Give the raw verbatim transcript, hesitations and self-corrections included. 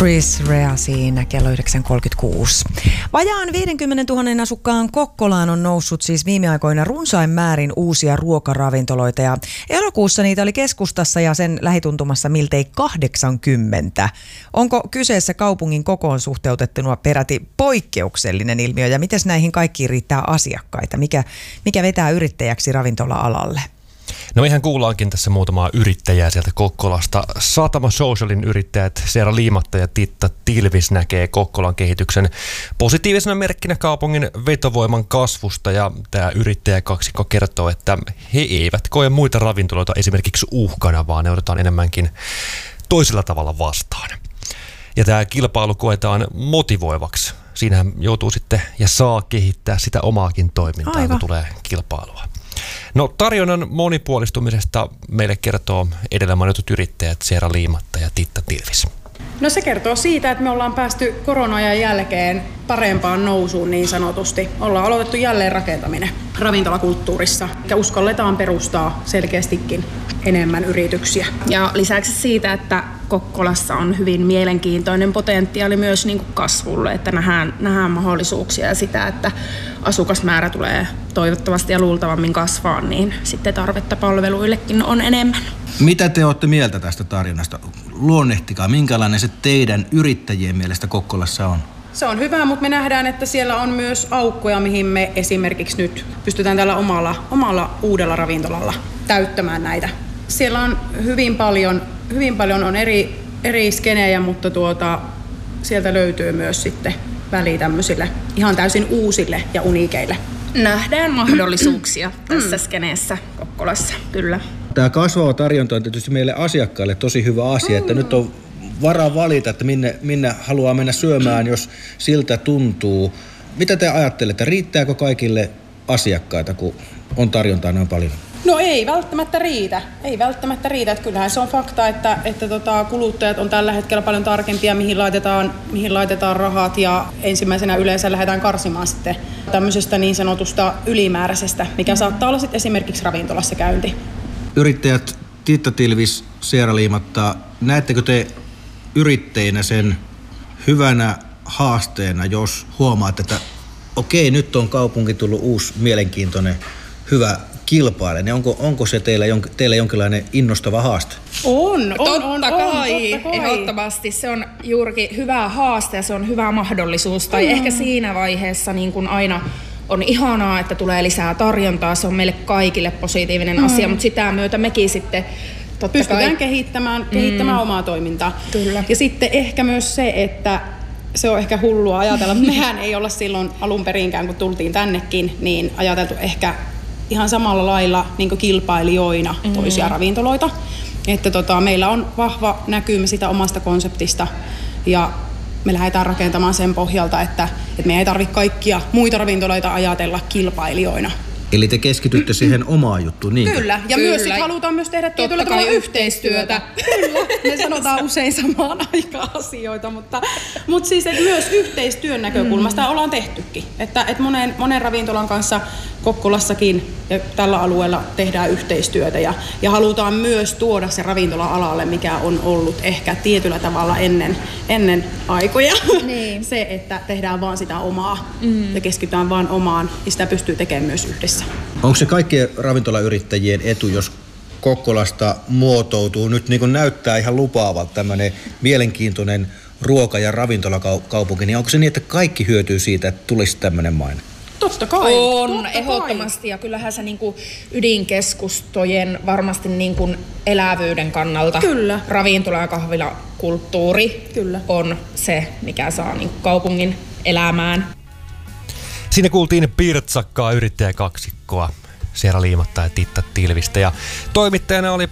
Chris Rea siinä kello yhdeksän kolmekymmentäkuusi. Vajaan viisikymmentätuhatta asukkaan Kokkolaan on noussut siis viime aikoina runsain määrin uusia ruokaravintoloita ja elokuussa niitä oli keskustassa ja sen lähituntumassa miltei kahdeksankymmentä. Onko kyseessä kaupungin kokoon suhteutettuna peräti poikkeuksellinen ilmiö ja miten näihin kaikkiin riittää asiakkaita? Mikä, mikä vetää yrittäjäksi ravintola-alalle? No ihan kuullaankin tässä muutamaa yrittäjää sieltä Kokkolasta. Satama Socialin yrittäjät Seera Liimatta ja Titta Tilvis näkee Kokkolan kehityksen positiivisena merkkinä kaupungin vetovoiman kasvusta. Ja tämä yrittäjäkaksikko kertoo, että he eivät koe muita ravintoloita esimerkiksi uhkana, vaan ne otetaan enemmänkin toisella tavalla vastaan. Ja tämä kilpailu koetaan motivoivaksi. Siinähän joutuu sitten ja saa kehittää sitä omaakin toimintaa, Aivan. kun tulee kilpailua. No tarjonnan monipuolistumisesta meille kertoo edellä mainitut yrittäjät Seera Liimatta ja Titta Tilvis. No se kertoo siitä, että me ollaan päästy korona-ajan jälkeen parempaan nousuun niin sanotusti. Ollaan aloitettu jälleen rakentaminen ravintolakulttuurissa ja uskalletaan perustaa selkeästikin enemmän yrityksiä. Ja lisäksi siitä, että Kokkolassa on hyvin mielenkiintoinen potentiaali myös niin kuin kasvulle, että nähdään, nähdään mahdollisuuksia ja sitä, että asukasmäärä tulee toivottavasti ja luultavammin kasvaa, niin sitten tarvetta palveluillekin on enemmän. Mitä te olette mieltä tästä tarinasta? Luonnehtikaa, minkälainen se teidän yrittäjien mielestä Kokkolassa on? Se on hyvä, mutta me nähdään, että siellä on myös aukkoja, mihin me esimerkiksi nyt pystytään tällä omalla, omalla uudella ravintolalla täyttämään näitä. Siellä on hyvin paljon, hyvin paljon on eri, eri skenejä, mutta tuota, sieltä löytyy myös sitten väliä tämmöisille ihan täysin uusille ja uniikeille. Nähdään mahdollisuuksia tässä skeneessä Kokkolassa, kyllä. Tämä kasvava tarjonta on tietysti meille asiakkaille tosi hyvä asia, että nyt on varaa valita, että minne, minne haluaa mennä syömään, jos siltä tuntuu. Mitä te ajattelette, riittääkö kaikille asiakkaita, kun on tarjontaa noin paljon? No ei välttämättä riitä. Ei välttämättä riitä. Että kyllähän se on fakta, että, että tota, kuluttajat on tällä hetkellä paljon tarkempia, mihin laitetaan, mihin laitetaan rahat. Ja ensimmäisenä yleensä lähdetään karsimaan sitten tämmöisestä niin sanotusta ylimääräisestä, mikä saattaa olla sitten esimerkiksi ravintolassa käynti. Yrittäjät Titta Tilvis, Seera Liimatta, näettekö te yrittäjinä sen hyvänä haasteena, jos huomaat, että okei, nyt on kaupunki tullut uusi, mielenkiintoinen, hyvä kilpailija, niin onko, onko se teillä, jon, teillä jonkinlainen innostava haaste? On, on, totta, on, kai, on totta kai, ehdottomasti. Se on juurikin hyvä haaste ja se on hyvä mahdollisuus. Tai mm. ehkä siinä vaiheessa niin kuin aina on ihanaa, että tulee lisää tarjontaa. Se on meille kaikille positiivinen mm. asia, mutta sitä myötä mekin sitten totta pystytään kai kehittämään, kehittämään mm. omaa toimintaa. Kyllä. Ja sitten ehkä myös se, että se on ehkä hullua ajatella, mehän ei olla silloin alun perinkään, kun tultiin tännekin, niin ajateltu ehkä ihan samalla lailla niin kuin kilpailijoina mm. toisia ravintoloita. Että tota, meillä on vahva näkymä sitä omasta konseptista ja me lähdetään rakentamaan sen pohjalta, että, että me ei tarvitse kaikkia muita ravintoloita ajatella kilpailijoina. Eli te keskitytte siihen omaan juttuun, niin? Kyllä, ja Kyllä. myös sit halutaan myös tehdä tietyllä tavalla yhteistyötä. Kyllä, me sanotaan usein samaan aikaan asioita, mutta, mutta siis että myös yhteistyön näkökulmasta mm. ollaan tehtykin. Että, että monen, monen ravintolan kanssa Kokkolassakin ja tällä alueella tehdään yhteistyötä ja, ja halutaan myös tuoda se ravintola-alalle, mikä on ollut ehkä tietyllä tavalla ennen, ennen aikoja. Niin. Se, että tehdään vaan sitä omaa mm. ja keskitytään vaan omaan ja sitä pystyy tekemään myös yhdessä. Onko se kaikkien ravintolayrittäjien etu, jos Kokkolasta muotoutuu, nyt niin kuin näyttää ihan lupaavalta tämmöinen mielenkiintoinen ruoka- ja ravintolakaupunki, niin onko se niin, että kaikki hyötyy siitä, että tulisi tämmöinen maine? Totta kai. On, totta ehdottomasti. Kai. Ja kyllähän se niinku ydinkeskustojen varmasti niinku elävyyden kannalta Kyllä. ravintola- ja kahvilakulttuuri Kyllä. on se, mikä saa niinku kaupungin elämään. Siinä kuultiin pirtsakkaa yrittäjäkaksikkoa, Seera Liimatta ja Titta Tilvistä. Ja toimittajana oli